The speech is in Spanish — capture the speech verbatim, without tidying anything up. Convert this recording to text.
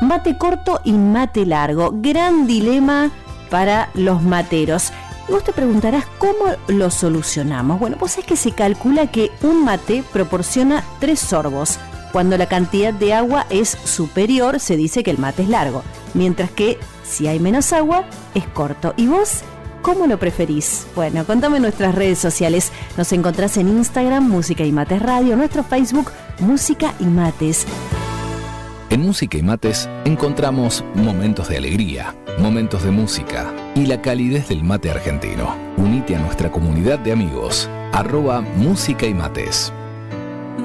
Mate corto y mate largo. Gran dilema para los materos. Y vos te preguntarás cómo lo solucionamos. Bueno, pues es que se calcula que un mate proporciona tres sorbos. Cuando la cantidad de agua es superior, se dice que el mate es largo. Mientras que si hay menos agua, es corto. ¿Y vos cómo lo preferís? Bueno, contame en nuestras redes sociales. Nos encontrás en Instagram, Música y Mates Radio, nuestro Facebook, Música y Mates. En Música y Mates encontramos momentos de alegría, momentos de música y la calidez del mate argentino. Unite a nuestra comunidad de amigos. Arroba Música y Mates.